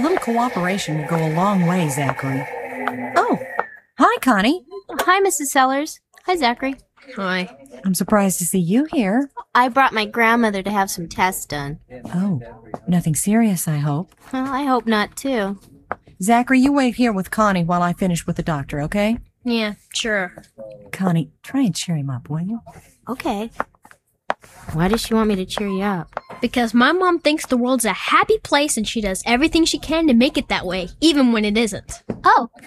A little cooperation will go a long way, Zachary. Oh, hi, Connie. Hi, Mrs. Sellers. Hi, Zachary. Hi. I'm surprised to see you here. I brought my grandmother to have some tests done. Oh, nothing serious, I hope. Well, I hope not, too. Zachary, you wait here with Connie while I finish with the doctor, okay? Yeah, sure. Connie, try and cheer him up, will you? Okay. Why does she want me to cheer you up? Because my mom thinks the world's a happy place and she does everything she can to make it that way, even when it isn't. Oh,